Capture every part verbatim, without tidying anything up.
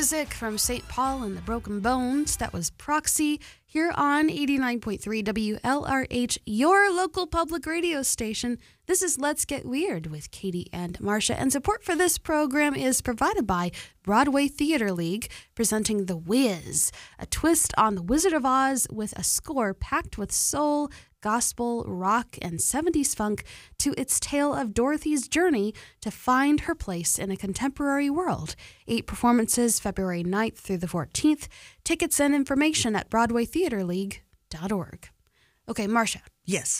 music from Saint Paul and the Broken Bones. That was Proxy here on eighty-nine point three W L R H, your local public radio station. This is Let's Get Weird with Katie and Marcia, and support for this program is provided by Broadway Theater League, presenting The Wiz, a twist on The Wizard of Oz with a score packed with soul, gospel, rock, and seventies funk to its tale of Dorothy's journey to find her place in a contemporary world. Eight performances February ninth through the fourteenth. Tickets and information at broadway theater league dot org. Okay, Marcia. Yes.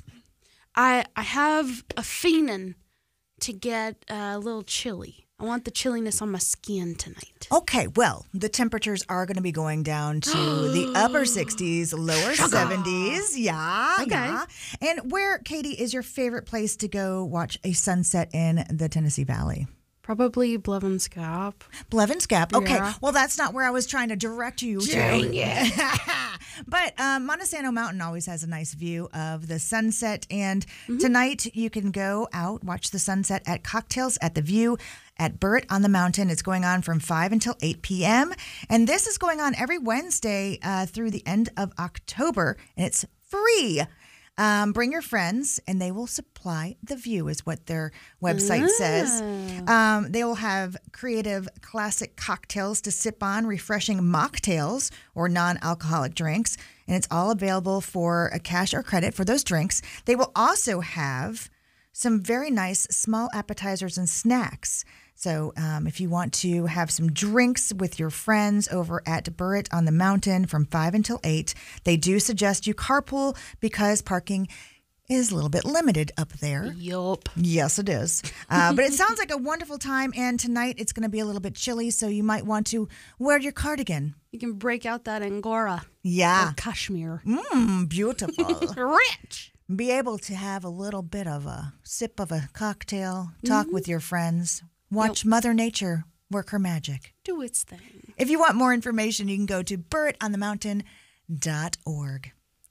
I I have a feeling to get a little chilly. I want the chilliness on my skin tonight. Okay, well, the temperatures are going to be going down to the upper sixties, lower seventies. Yeah, okay. yeah. And where, Katie, is your favorite place to go watch a sunset in the Tennessee Valley? Probably Blevins Gap. Blevins Gap. Okay, Yeah. well, that's not where I was trying to direct you Dang to. it. But um, Montesano Mountain always has a nice view of the sunset. And Mm-hmm. tonight you can go out, watch the sunset at Cocktails at the View at Burritt on the Mountain. It's going on from five until eight p.m. And this is going on every Wednesday uh, through the end of October. And it's free. Um, bring your friends, and they will supply the view, is what their website says. Um, they will have creative classic cocktails to sip on, refreshing mocktails or non-alcoholic drinks, and it's all available for a cash or credit for those drinks. They will also have some very nice small appetizers and snacks. So um, if you want to have some drinks with your friends over at Burritt on the Mountain from five until eight, they do suggest you carpool because parking is a little bit limited up there. Yup. Yes, it is. Uh, but it sounds like a wonderful time, and tonight it's going to be a little bit chilly, so you might want to wear your cardigan. You can break out that Angora. Yeah. Or cashmere. Mmm, beautiful. Rich. Be able to have a little bit of a sip of a cocktail, talk Mm-hmm. with your friends, watch Mother Nature work her magic. Do its thing. If you want more information, you can go to burritt on the mountain dot org.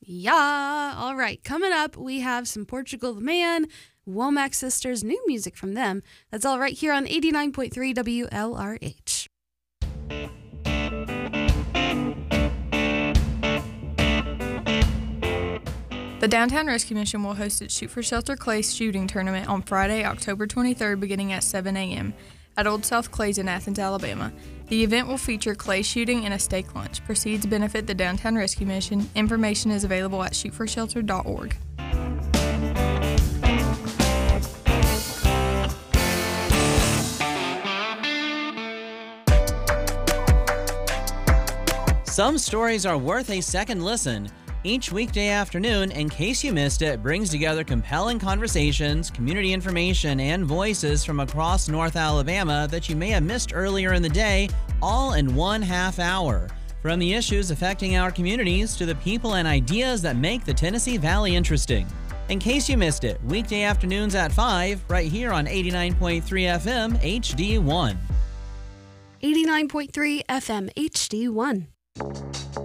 Yeah. All right. Coming up, we have some Portugal the Man, Womack Sisters, new music from them. That's all right here on eighty-nine point three W L R H. The Downtown Rescue Mission will host its Shoot for Shelter Clay shooting tournament on Friday, October twenty-third, beginning at seven a.m. at Old South Clays in Athens, Alabama. The event will feature clay shooting and a steak lunch. Proceeds benefit the Downtown Rescue Mission. Information is available at shoot for shelter dot org. Some stories are worth a second listen. Each weekday afternoon, In Case You Missed It, brings together compelling conversations, community information, and voices from across North Alabama that you may have missed earlier in the day, all in one half hour. From the issues affecting our communities to the people and ideas that make the Tennessee Valley interesting. In Case You Missed It, weekday afternoons at five, right here on eighty-nine point three F M H D one. eighty-nine point three F M H D one.